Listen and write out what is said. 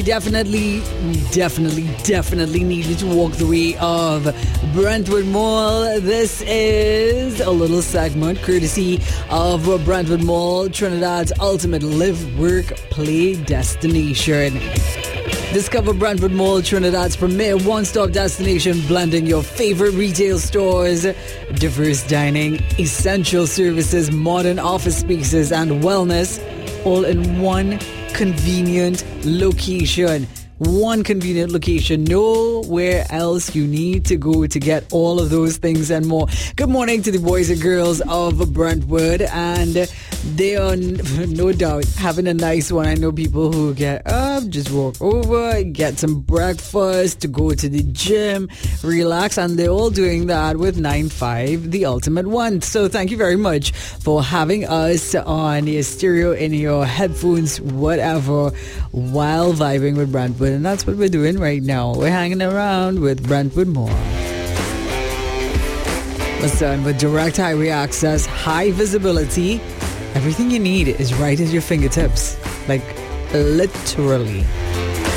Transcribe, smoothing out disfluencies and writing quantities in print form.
definitely needed to walk the way of Brentwood Mall. This is a little segment courtesy of Brentwood Mall, Trinidad's ultimate live, work, play destination. Discover Brentwood Mall, Trinidad's premier one-stop destination, blending your favorite retail stores, diverse dining, essential services, modern office spaces, and wellness, all in one convenient location. Nowhere else you need to go to get all of those things and more. Good morning to the boys and girls of Brentwood, and they are no doubt having a nice one. I know people who get up, just walk over, get some breakfast, to go to the gym, relax, and they're all doing that with 9-5, the ultimate one. So thank you very much for having us on your stereo, in your headphones, whatever, while vibing with Brentwood. And that's what we're doing right now. We're hanging around with Brentwood Mall. Listen, with direct highway access, high visibility, everything you need is right at your fingertips. Like, literally.